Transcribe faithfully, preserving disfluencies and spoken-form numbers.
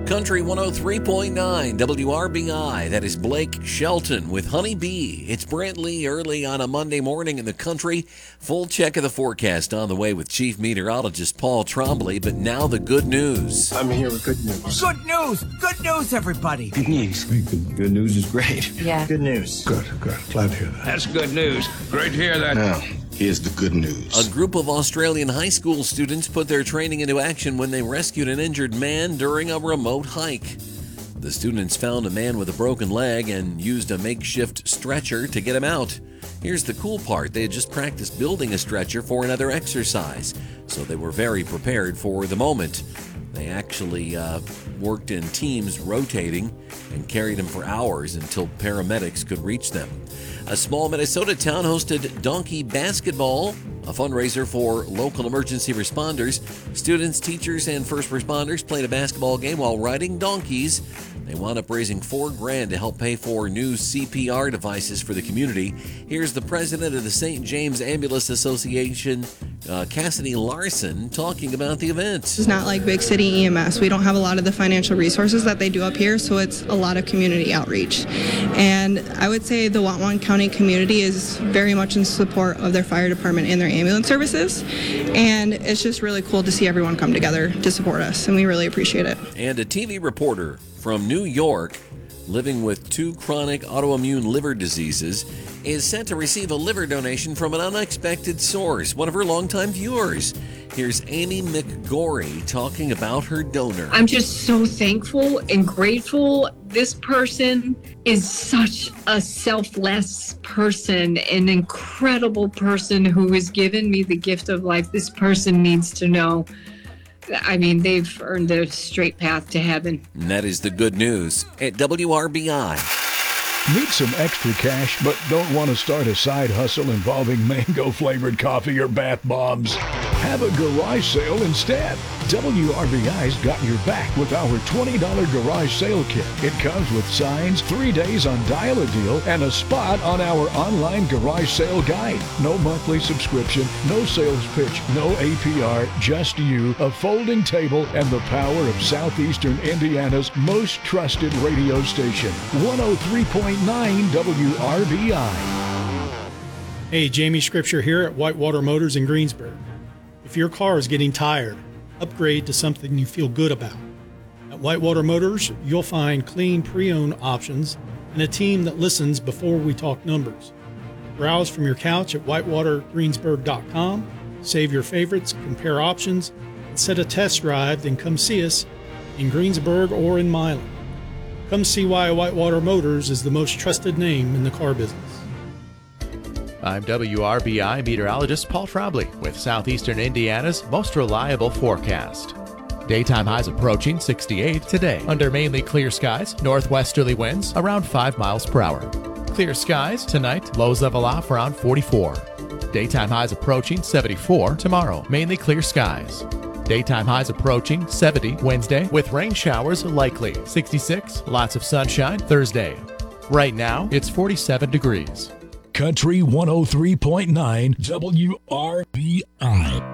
Country one oh three point nine W R B I. That is Blake Shelton with Honey Bee. It's Brantley early on a Monday morning in the country. Full check of the forecast on the way with Chief Meteorologist Paul Trombley. But now the good news. I'm here with good news. Good news! Good news, everybody! Good news. Good, good news is great. Yeah. Good news. Good, good. Glad to hear that. That's good news. Great to hear that. Now, here's the good news. A group of Australian high school students put their training into action when they rescued an injured man during a remote hike. The students found a man with a broken leg and used a makeshift stretcher to get him out. Here's the cool part. They had just practiced building a stretcher for another exercise, so they were very prepared for the moment. They actually uh, worked in teams rotating and carried him for hours until paramedics could reach them. A small Minnesota town hosted Donkey Basketball, a fundraiser for local emergency responders. Students, teachers, and first responders played a basketball game while riding donkeys. They wound up raising four grand to help pay for new C P R devices for the community. Here's the president of the Saint James Ambulance Association, uh, Cassidy Larson, talking about the event. It's not like big city E M S. We don't have a lot of the financial resources that they do up here, so it's a lot of community outreach. And I would say the Whatwan County community is very much in support of their fire department and their ambulance services. And it's just really cool to see everyone come together to support us, and we really appreciate it. And a T V reporter from New York, living with two chronic autoimmune liver diseases, is set to receive a liver donation from an unexpected source, one of her longtime viewers. Here's Amy McGorry talking about her donor. I'm just so thankful and grateful. This person is such a selfless person, an incredible person who has given me the gift of life. This person needs to know. I mean, they've earned a straight path to heaven. And that is the good news at W R B I. Need some extra cash but don't want to start a side hustle involving mango-flavored coffee or bath bombs? Have a garage sale instead. W R B I's got your back with our twenty dollars garage sale kit. It comes with signs, three days on Dial a Deal, and a spot on our online garage sale guide. No monthly subscription, no sales pitch, no A P R, just you, a folding table, and the power of Southeastern Indiana's most trusted radio station. one oh three point nine W R B I. Hey, Jamie Scripture here at Whitewater Motors in Greensburg. If your car is getting tired, upgrade to something you feel good about. At Whitewater Motors, you'll find clean pre-owned options and a team that listens before we talk numbers. Browse from your couch at whitewater greensburg dot com, save your favorites, compare options, and set a test drive, then come see us in Greensburg or in Milan. Come see why Whitewater Motors is the most trusted name in the car business. I'm W R B I meteorologist Paul Trombley with Southeastern Indiana's most reliable forecast. Daytime highs approaching sixty-eight today under mainly clear skies, northwesterly winds around five miles per hour. Clear skies tonight, lows level off around forty-four. Daytime highs approaching seventy-four tomorrow, mainly clear skies. Daytime highs approaching seventy Wednesday with rain showers likely. sixty-six, lots of sunshine Thursday. Right now, it's forty-seven degrees. Country one oh three point nine W R B I.